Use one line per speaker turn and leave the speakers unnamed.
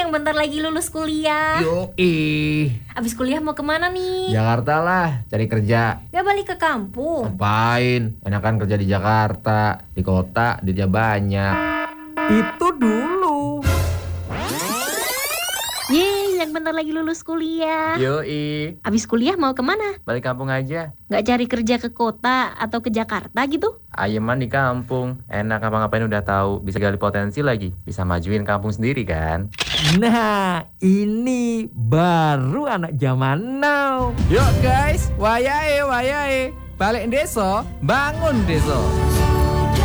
yang bentar lagi lulus kuliah.
Yoi.
Abis kuliah mau kemana nih?
Jakarta lah, cari kerja.
Gak balik ke kampung?
Ngapain? Enakan kerja di Jakarta. Di kota, duitnya banyak.
Itu dulu.
Yeay, yang bentar lagi lulus kuliah.
Yoi.
Abis kuliah mau kemana?
Balik kampung aja.
Gak cari kerja ke kota atau ke Jakarta gitu?
Ayeman di kampung. Enak ngapa-ngapain udah tahu. Bisa gali potensi lagi. Bisa majuin kampung sendiri kan.
Nah, ini baru anak zaman now.
Yuk guys, wayahe. Balik desa, bangun desa.